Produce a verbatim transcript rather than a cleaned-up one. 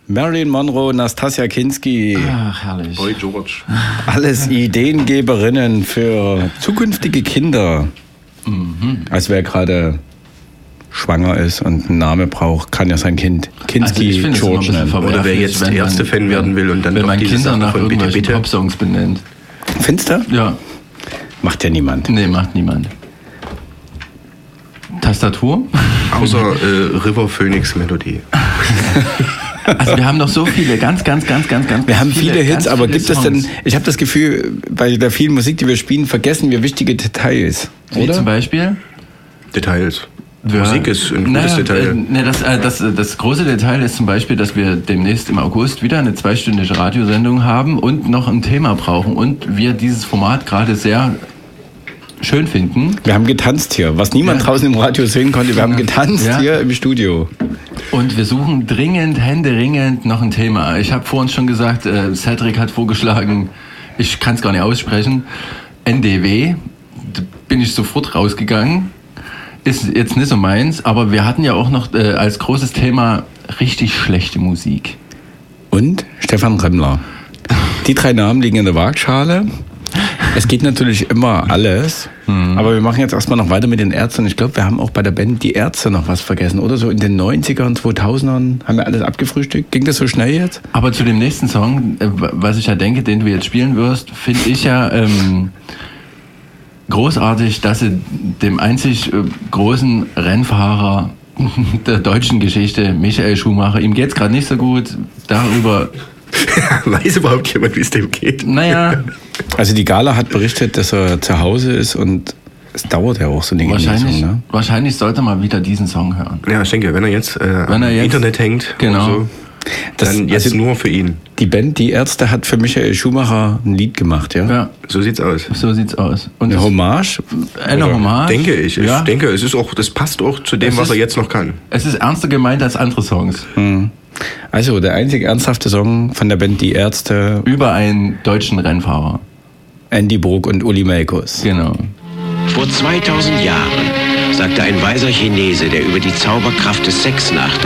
Marilyn Monroe, Nastassja Kinski. Ach, herrlich. Boy George. Alles Ideengeberinnen für zukünftige Kinder. Mhm. Als wer gerade schwanger ist und einen Namen braucht, kann ja sein Kind Kinski Also ich finde es immer ein George bisschen nennen. verwerflich, Oder wer jetzt wenn man- Ärzte-Fan werden will und dann wenn doch man diese Kinder Sachen nach von Bitte, irgendwelchen Bitte. Popsongs benennt. Findest du? Ja. Macht ja niemand. Nee, macht niemand. Tastatur? Außer äh, River Phoenix Melodie. Also wir haben noch so viele, ganz, ganz, ganz, ganz, ganz Wir haben viele, Hits, ganz aber viele gibt es denn, Songs. ich habe das Gefühl, bei der vielen Musik, die wir spielen, vergessen wir wichtige Details, Wie oder? zum Beispiel? Details. Ja. Musik ist ein gutes Naja, Detail. Äh, ne, das, äh, das, das große Detail ist zum Beispiel, dass wir demnächst im August wieder eine zweistündige Radiosendung haben und noch ein Thema brauchen und wir dieses Format gerade sehr schön finden. Wir haben getanzt hier, was niemand Ja. draußen im Radio sehen konnte, wir haben getanzt Ja. hier im Studio. Und wir suchen dringend, händeringend noch ein Thema. Ich habe vorhin schon gesagt, äh, Cedric hat vorgeschlagen, ich kann es gar nicht aussprechen, N D W, da bin ich sofort rausgegangen. Ist jetzt nicht so meins, aber wir hatten ja auch noch äh, als großes Thema richtig schlechte Musik. Und Stefan Remmler. Die drei Namen liegen in der Waagschale. Es geht natürlich immer alles, Mhm. aber wir machen jetzt erstmal noch weiter mit den Ärzten. Ich glaube, wir haben auch bei der Band die Ärzte noch was vergessen, oder? So in den neunzigern, zweitausendern haben wir alles abgefrühstückt. Ging das so schnell jetzt? Aber zu dem nächsten Song, äh, was ich ja denke, den du jetzt spielen wirst, finde ich ja ähm, großartig, dass sie dem einzig äh, großen Rennfahrer der deutschen Geschichte, Michael Schumacher, ihm geht's gerade nicht so gut, darüber, Weiß überhaupt jemand, wie es dem geht? naja, Also die Gala hat berichtet, dass er zu Hause ist und es dauert ja auch so eine wahrscheinlich, Genesung, ne? wahrscheinlich sollte man wieder diesen Song hören. Ja, ich denke, wenn er jetzt, äh, Wenn er am jetzt- Internet hängt, genau. oder so, Das- dann jetzt also- nur für ihn. Die Band, die Ärzte, hat für Michael Schumacher ein Lied gemacht, ja? Ja, So sieht's aus. so sieht's aus. Und Eine es- Hommage? eine Oder Hommage. Denke ich. Ich Ja. denke, es ist auch, das passt auch zu dem, Es was er ist- jetzt noch kann. Es ist ernster gemeint als andere Songs. Also der einzig ernsthafte Song von der Band Die Ärzte, Über einen deutschen Rennfahrer. Andy Brooke und Uli Melkus. Genau. Vor zweitausend Jahren sagte ein weiser Chinese, der über die Zauberkraft des Sex nachdachte,